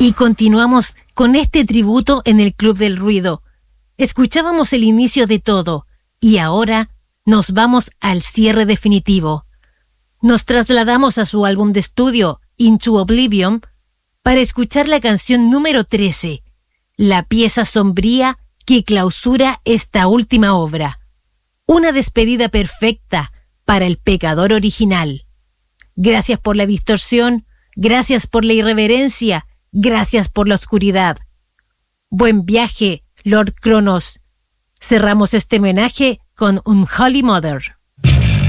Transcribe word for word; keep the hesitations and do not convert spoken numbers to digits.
Y continuamos con este tributo en el Club del Ruido. Escuchábamos el inicio de todo y ahora nos vamos al cierre definitivo. Nos trasladamos a su álbum de estudio, Into Oblivion, para escuchar la canción número trece, la pieza sombría que clausura esta última obra. Una despedida perfecta para el pecador original. Gracias por la distorsión, gracias por la irreverencia, gracias por la oscuridad. Buen viaje, Lord Cronos. Cerramos este homenaje con Unholy Mother.